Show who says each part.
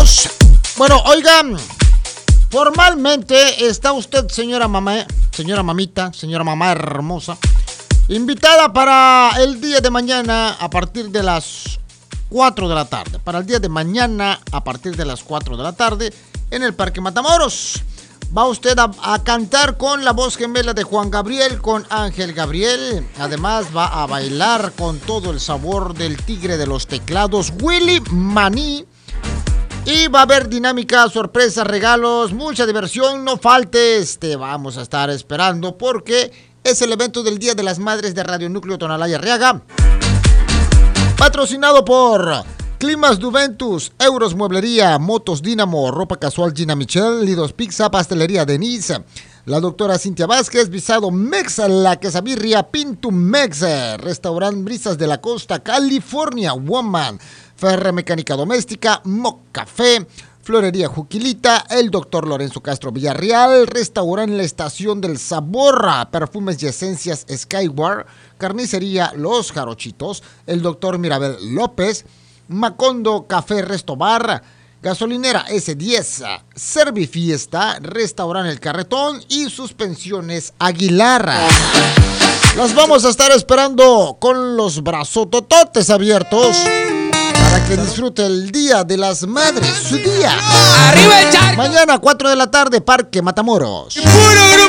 Speaker 1: Matamoros. Bueno, oigan, formalmente está usted, señora mamá, señora mamita, señora mamá hermosa, invitada para el día de mañana a partir de las 4 de la tarde. Para el día de mañana a partir de las 4 de la tarde en el Parque Matamoros. Va usted a cantar con la voz gemela de Juan Gabriel, con Ángel Gabriel. Además va a bailar con todo el sabor del tigre de los teclados, Willy Maní. Y va a haber dinámica, sorpresas, regalos, mucha diversión. No faltes, te vamos a estar esperando porque es el evento del Día de las Madres de Radio Núcleo Tonalá y Arriaga. Patrocinado por Climas Juventus, Euros Mueblería, Motos Dínamo, Ropa Casual Gina Michel, Lidos Pizza, Pastelería Denise, la doctora Cintia Vázquez, Visado Mex, La Quesabirria, Pintu Mex, Restaurant Brisas de la Costa, California Woman, Ferre Mecánica Doméstica, Moc Café, Florería Juquilita, el doctor Lorenzo Castro Villarreal, Restaurant La Estación del Sabor, Perfumes y Esencias Skyward, Carnicería Los Jarochitos, el doctor Mirabel López, Macondo Café Resto Bar, Gasolinera S10, Servifiesta, Restaurante El Carretón y Suspensiones Aguilar. Las vamos a estar esperando con los brazotototes abiertos para que disfrute el Día de las Madres, su día.
Speaker 2: ¡Arriba el charco!
Speaker 1: Mañana 4 de la tarde, Parque Matamoros.